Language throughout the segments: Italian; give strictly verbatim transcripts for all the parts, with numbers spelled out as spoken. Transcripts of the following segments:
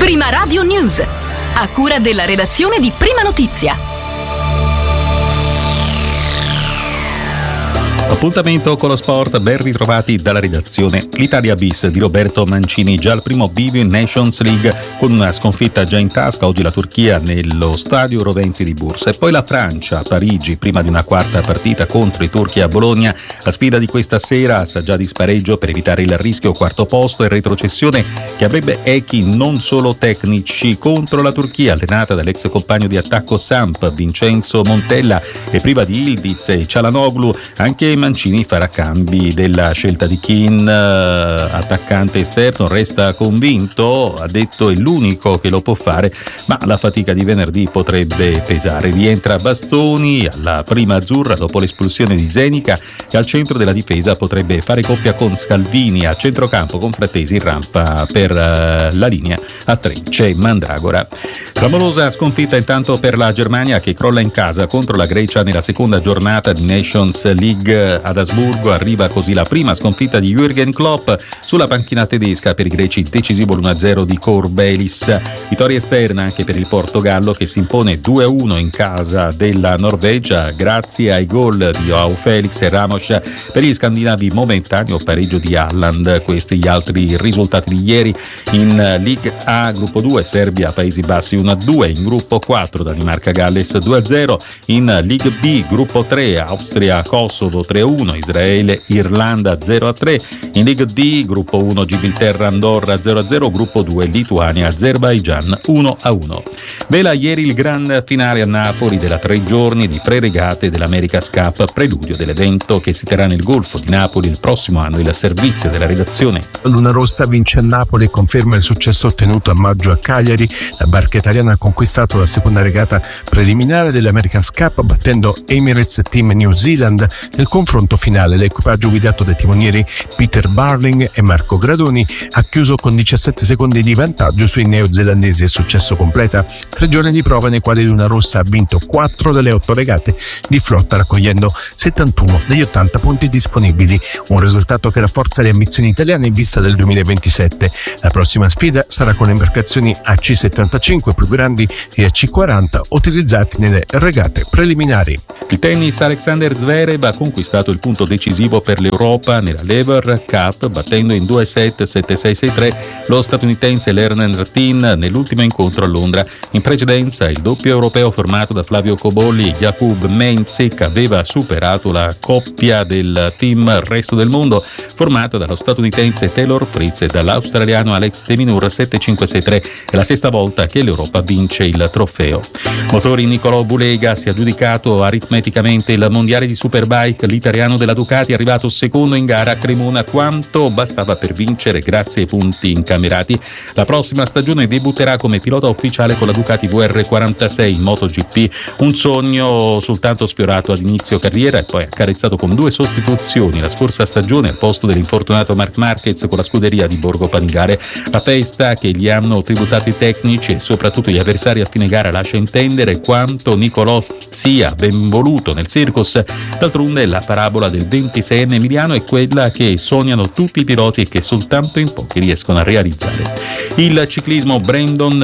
Prima Radio News, a cura della redazione di Prima Notizia. Appuntamento con lo sport, ben ritrovati dalla redazione. L'Italia bis di Roberto Mancini, già al primo bivio in Nations League con una sconfitta già in tasca. Oggi la Turchia nello stadio Roventi di Bursa e poi la Francia a Parigi prima di una quarta partita contro i turchi a Bologna. La sfida di questa sera sa già di spareggio per evitare il rischio quarto posto e retrocessione che avrebbe echi non solo tecnici contro la Turchia allenata dall'ex compagno di attacco Samp Vincenzo Montella e priva di Ildiz e Çalhanoğlu. Anche Mancini farà cambi della scelta di Kean, attaccante esterno, resta convinto, ha detto è l'unico che lo può fare, ma la fatica di venerdì potrebbe pesare. Rientra Bastoni alla prima azzurra dopo l'espulsione di Zenica e al centro della difesa potrebbe fare coppia con Scalvini, a centrocampo con Frattesi in rampa per la linea a tre c'è Mandragora. Clamorosa sconfitta intanto per la Germania che crolla in casa contro la Grecia nella seconda giornata di Nations League ad Asburgo. Arriva così la prima sconfitta di Jürgen Klopp sulla panchina tedesca per i greci, decisivo l'uno a zero di Corbelis. Vittoria esterna anche per il Portogallo che si impone due a uno in casa della Norvegia grazie ai gol di Joao Felix e Ramos. Per gli scandinavi momentaneo pareggio di Haaland. Questi gli altri risultati di ieri. In League A gruppo due Serbia Paesi Bassi uno a due, in gruppo quattro Danimarca Galles due a zero, in League B gruppo tre Austria Kosovo tre a uno, Israele Irlanda zero a tre, in League D gruppo uno Gibilterra Andorra zero a zero, gruppo due Lituania Azerbaijan uno a uno. Vela ieri il gran finale a Napoli della tre giorni di pre-regate dell'America's Cup, preludio dell'evento che si terrà nel Golfo di Napoli il prossimo anno. Il servizio della redazione. Luna Rossa vince a Napoli e conferma il successo ottenuto a maggio a Cagliari. La barca italiana ha conquistato la seconda regata preliminare dell'America's Cup battendo Emirates Team New Zealand. Nel confronto finale l'equipaggio guidato dai timonieri Peter Barling e Marco Gradoni ha chiuso con diciassette secondi di vantaggio sui neozelandesi e successo completa tre giorni di prova nei quali Luna Rossa ha vinto quattro delle otto regate di flotta raccogliendo settantuno degli ottanta punti disponibili, un risultato che rafforza le ambizioni italiane in vista del duemilaventisette. La prossima sfida sarà con le imbarcazioni A C settantacinque più grandi e A C quaranta utilizzati nelle regate preliminari. Il tennis, Alexander Zverev ha conquistato il punto decisivo per l'Europa nella Lever Cup battendo in due set sette sei sei tre lo statunitense Lerner Tin nell'ultimo incontro a Londra. In precedenza il doppio europeo formato da Flavio Cobolli e Jakub Mensik aveva superato la coppia del team Resto del Mondo formata dallo statunitense Taylor Fritz e dall'australiano Alex de Minaur sette cinque sei tre. È la sesta volta che l'Europa vince il trofeo. Motori Nicolò Bulega si è aggiudicato aritmeticamente il mondiale di Superbike. L'italiano della Ducati è arrivato secondo in gara a Cremona, quanto bastava per vincere grazie ai punti incamerati. La prossima stagione debutterà come pilota ufficiale con la Ducati V R quarantasei in MotoGP, un sogno soltanto sfiorato ad inizio carriera e poi accarezzato con due sostituzioni la scorsa stagione al posto dell'infortunato Marc Marquez con la scuderia di Borgo Panigale. La festa che gli hanno tributato i tecnici e soprattutto gli avversari a fine gara lascia intendere quanto Nicolò sia ben voluto nel circus. D'altronde la parabola del ventiseienne emiliano è quella che sognano tutti i piloti e che soltanto in pochi riescono a realizzare. Il ciclismo, Brandon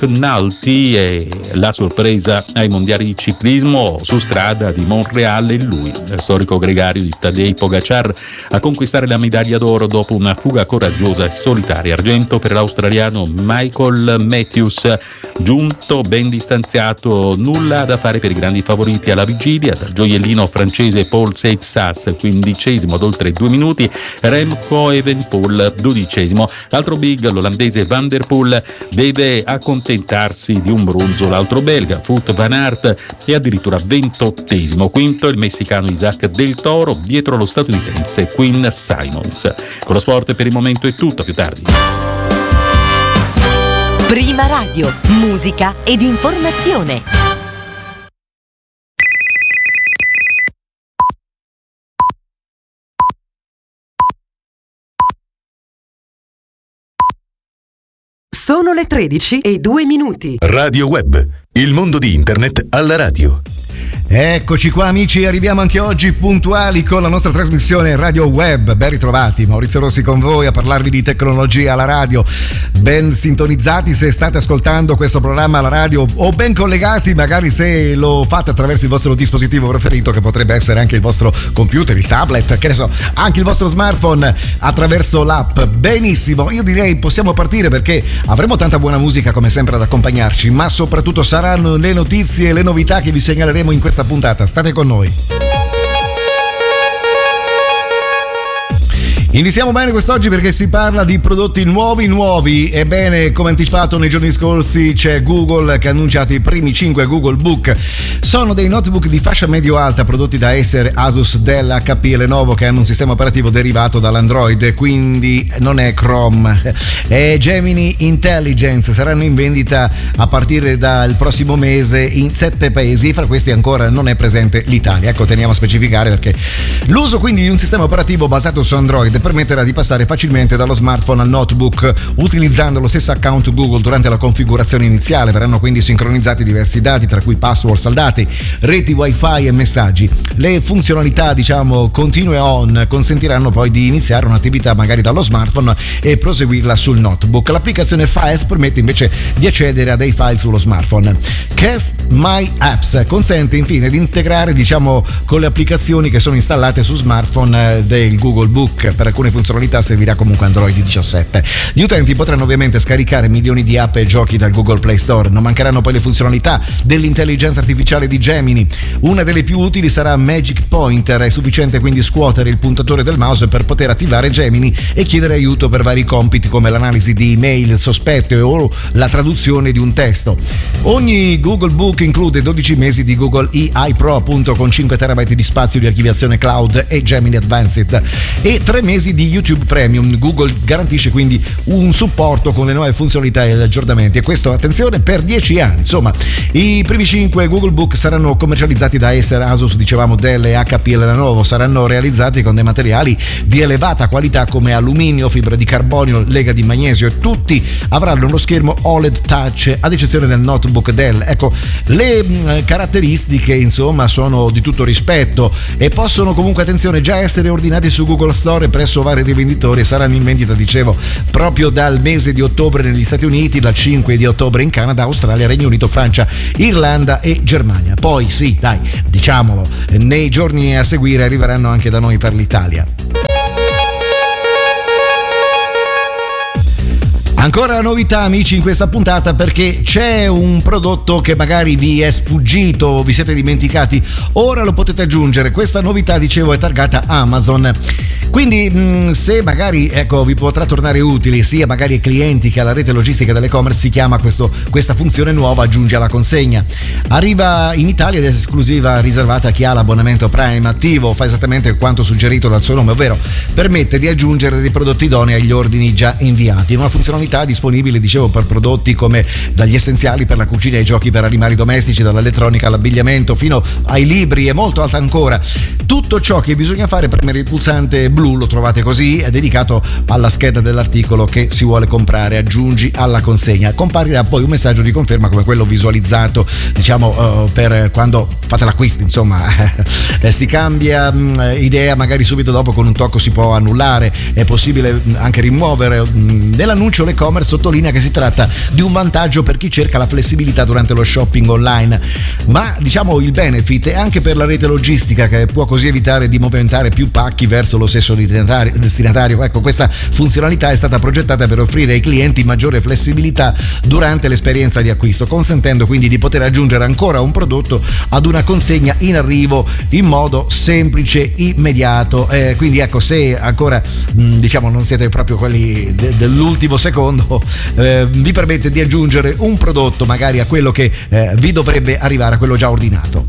McNulty è la sorpresa ai mondiali di ciclismo su strada di Monreale. Lui, il storico gregario di Tadej Pogacar, a conquistare la medaglia d'oro dopo una fuga coraggiosa e solitaria. Argento per l'australiano Michael Matthews, giunto ben distanziato, nulla da fare per i grandi favoriti alla vigilia. Dal gioiellino francese Paul Seyssas, quindicesimo ad oltre due minuti, Remco Evenepoel dodicesimo. L'altro big, l'olandese Van der Poel, deve accontentarsi di un bronzo. L'altro belga Wout van Aert è addirittura ventottesimo. Quinto il messicano Isaac Del Toro, dietro lo statunitense Quinn Simons. Con lo sport per il momento è tutto, più tardi. Prima Radio, musica ed informazione. Sono le tredici e due minuti. Radio Web, il mondo di internet alla radio. Eccoci qua amici, arriviamo anche oggi puntuali con la nostra trasmissione Radio Web. Ben ritrovati, Maurizio Rossi con voi a parlarvi di tecnologia alla radio. ben sintonizzati se state ascoltando questo programma alla radio, o ben collegati magari se lo fate attraverso il vostro dispositivo preferito, che potrebbe essere anche il vostro computer, il tablet, che ne so, anche il vostro smartphone attraverso l'app. Benissimo, io direi possiamo partire, perché avremo tanta buona musica come sempre ad accompagnarci, ma soprattutto saranno le notizie e le novità che vi segnaleremo in questa puntata. State con noi. Iniziamo bene quest'oggi perché si parla di prodotti nuovi nuovi. Ebbene, come anticipato nei giorni scorsi, c'è Google che ha annunciato i primi cinque Google Book. Sono dei notebook di fascia medio-alta prodotti da Acer, Asus, Dell, H P e Lenovo, che hanno un sistema operativo derivato dall'Android, quindi non è Chrome, è Gemini Intelligence. Saranno in vendita a partire dal prossimo mese in sette paesi, e fra questi ancora non è presente l'Italia. Ecco, teniamo a specificare, perché l'uso quindi di un sistema operativo basato su Android permetterà di passare facilmente dallo smartphone al notebook utilizzando lo stesso account Google. Durante la configurazione iniziale verranno quindi sincronizzati diversi dati, tra cui password saldati, reti wifi e messaggi. Le funzionalità, diciamo, continue on consentiranno poi di iniziare un'attività magari dallo smartphone e proseguirla sul notebook. L'applicazione Files permette invece di accedere a dei file sullo smartphone. Cast My Apps consente infine di integrare, diciamo, con le applicazioni che sono installate su smartphone del Google Book. Per alcune funzionalità servirà comunque Android diciassette. Gli utenti potranno ovviamente scaricare milioni di app e giochi dal Google Play Store. Non mancheranno poi le funzionalità dell'intelligenza artificiale di Gemini. Una delle più utili sarà Magic Pointer. È sufficiente quindi scuotere il puntatore del mouse per poter attivare Gemini e chiedere aiuto per vari compiti come l'analisi di email sospette o la traduzione di un testo. Ogni Google Book include dodici mesi di Google A I Pro, appunto, con cinque terabyte di spazio di archiviazione cloud e Gemini Advanced, e tre mesi di YouTube Premium. Google garantisce quindi un supporto con le nuove funzionalità e gli aggiornamenti, e questo, attenzione, per dieci anni. Insomma, i primi cinque Google Book saranno commercializzati da Acer, Asus, dicevamo, Dell e H P e Lenovo. Saranno realizzati con dei materiali di elevata qualità come alluminio, fibra di carbonio, lega di magnesio, e tutti avranno uno schermo O L E D Touch, ad eccezione del notebook Dell. Ecco, le mh, caratteristiche insomma sono di tutto rispetto e possono comunque, attenzione, già essere ordinati su Google Store presso vari rivenditori. Saranno in vendita, dicevo, proprio dal mese di ottobre negli Stati Uniti, dal cinque di ottobre in Canada, Australia, Regno Unito, Francia, Irlanda e Germania. Poi sì, dai, diciamolo, nei giorni a seguire arriveranno anche da noi per l'Italia. Ancora novità, amici, in questa puntata, perché c'è un prodotto che magari vi è sfuggito, vi siete dimenticati, ora lo potete aggiungere. Questa novità, dicevo, è targata Amazon, quindi mh, se magari, ecco, vi potrà tornare utile sia magari ai clienti che alla rete logistica dell'e-commerce. Si chiama questo, questa funzione nuova aggiunge alla consegna. Arriva in Italia ed è esclusiva riservata a chi ha l'abbonamento Prime attivo. Fa esattamente quanto suggerito dal suo nome, ovvero permette di aggiungere dei prodotti idonei agli ordini già inviati. Una funzionalità disponibile, dicevo, per prodotti come dagli essenziali per la cucina ai giochi per animali domestici, dall'elettronica all'abbigliamento fino ai libri e molto altro ancora. Tutto ciò che bisogna fare è premere il pulsante blu, lo trovate così, è dedicato alla scheda dell'articolo che si vuole comprare. Aggiungi alla consegna. Comparirà poi un messaggio di conferma come quello visualizzato, diciamo, uh, per quando fate l'acquisto. Insomma, eh, si cambia mh, idea magari subito dopo, con un tocco si può annullare, è possibile anche rimuovere. Nell'annuncio l'e-commerce sottolinea che si tratta di un vantaggio per chi cerca la flessibilità durante lo shopping online, ma diciamo il benefit è anche per la rete logistica, che può così evitare di movimentare più pacchi verso lo stesso destinatario. Ecco, questa funzionalità è stata progettata per offrire ai clienti maggiore flessibilità durante l'esperienza di acquisto, consentendo quindi di poter aggiungere ancora un prodotto ad una consegna in arrivo in modo semplice, immediato. Eh, quindi ecco, se ancora mh, diciamo non siete proprio quelli de- dell'ultimo secondo, eh, vi permette di aggiungere un prodotto magari a quello che eh, vi dovrebbe arrivare, a quello già ordinato.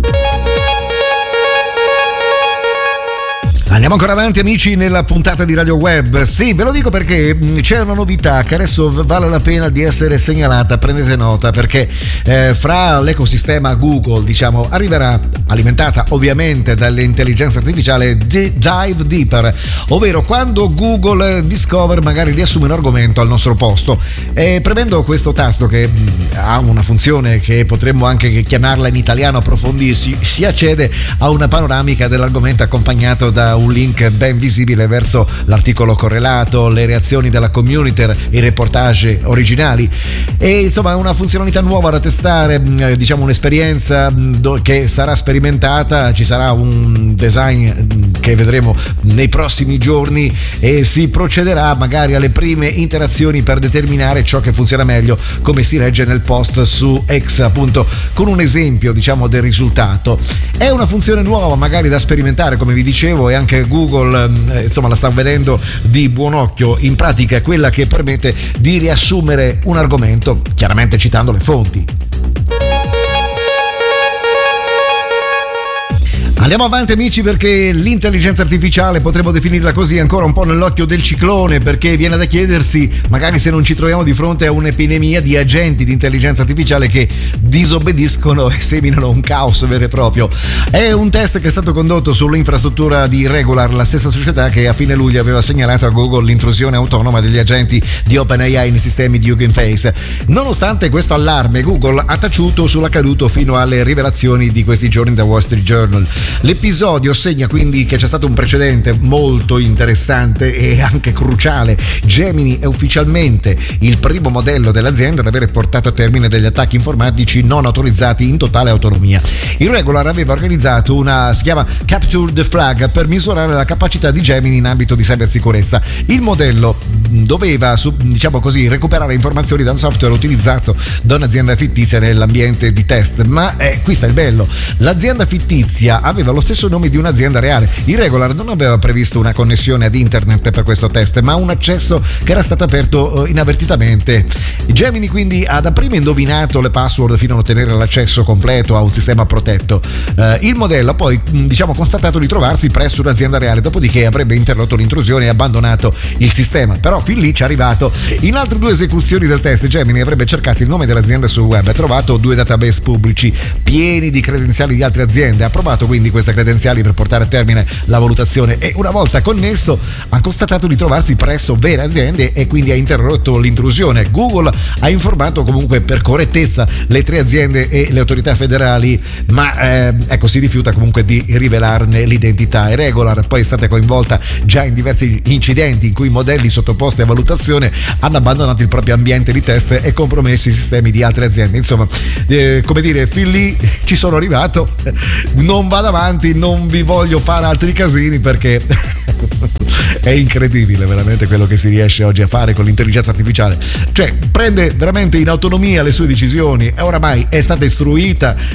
Andiamo ancora avanti, amici, nella puntata di Radio Web. Sì, ve lo dico perché c'è una novità che adesso vale la pena di essere segnalata. Prendete nota, perché eh, fra l'ecosistema Google, diciamo, arriverà, alimentata ovviamente dall'intelligenza artificiale, D- Dive Deeper, ovvero quando Google Discover magari riassume un argomento al nostro posto. E premendo questo tasto, che mh, ha una funzione che potremmo anche chiamarla in italiano approfondire, si, si accede a una panoramica dell'argomento accompagnato da un un link ben visibile verso l'articolo correlato, le reazioni della community, i reportage originali e insomma una funzionalità nuova da testare, diciamo un'esperienza che sarà sperimentata, ci sarà un design che vedremo nei prossimi giorni e si procederà magari alle prime interazioni per determinare ciò che funziona meglio, come si legge nel post su X, appunto con un esempio diciamo del risultato. È una funzione nuova magari da sperimentare, come vi dicevo, e anche Google eh, insomma la sta vedendo di buon occhio. In pratica è quella che permette di riassumere un argomento, chiaramente citando le fonti. Andiamo avanti amici, perché l'intelligenza artificiale, potremmo definirla così, è ancora un po' nell'occhio del ciclone, perché viene da chiedersi magari se non ci troviamo di fronte a un'epidemia di agenti di intelligenza artificiale che disobbediscono e seminano un caos vero e proprio. È un test che è stato condotto sull'infrastruttura di Regular, la stessa società che a fine luglio aveva segnalato a Google l'intrusione autonoma degli agenti di OpenAI nei sistemi di Hugging Face. Nonostante questo allarme, Google ha taciuto sull'accaduto fino alle rivelazioni di questi giorni da Wall Street Journal. L'episodio segna quindi che c'è stato un precedente molto interessante e anche cruciale. Gemini è ufficialmente il primo modello dell'azienda ad avere portato a termine degli attacchi informatici non autorizzati in totale autonomia. Il Regular aveva organizzato una, si chiama Capture the Flag, per misurare la capacità di Gemini in ambito di cybersicurezza. Il modello doveva, diciamo così, recuperare informazioni da un software utilizzato da un'azienda fittizia nell'ambiente di test, ma eh, qui sta il bello. L'azienda fittizia aveva lo stesso nome di un'azienda reale. Il Regular non aveva previsto una connessione ad internet per questo test, ma un accesso che era stato aperto inavvertitamente. Gemini quindi ha dapprima indovinato le password fino a ottenere l'accesso completo a un sistema protetto. Eh, il modello ha poi diciamo constatato di trovarsi presso un'azienda reale, dopodiché avrebbe interrotto l'intrusione e abbandonato il sistema. Però fin lì ci è arrivato. In altre due esecuzioni del test, Gemini avrebbe cercato il nome dell'azienda sul web, ha trovato due database pubblici pieni di credenziali di altre aziende, ha provato quindi queste credenziali per portare a termine la valutazione e una volta connesso ha constatato di trovarsi presso vere aziende e quindi ha interrotto l'intrusione. Google ha informato comunque per correttezza le tre aziende e le autorità federali, ma eh, ecco si rifiuta comunque di rivelarne l'identità. E Regular poi è stata coinvolta già in diversi incidenti in cui modelli sottoposti a valutazione hanno abbandonato il proprio ambiente di test e compromesso i sistemi di altre aziende. Insomma, eh, come dire, fin lì ci sono arrivato, non vado avanti, non vi voglio fare altri casini perché è incredibile veramente quello che si riesce oggi a fare con l'intelligenza artificiale. Cioè prende veramente in autonomia le sue decisioni e oramai è stata istruita